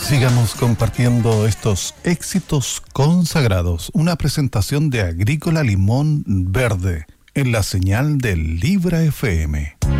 Sigamos compartiendo estos éxitos consagrados. Una presentación de Agrícola Limón Verde en la señal del Libra FM.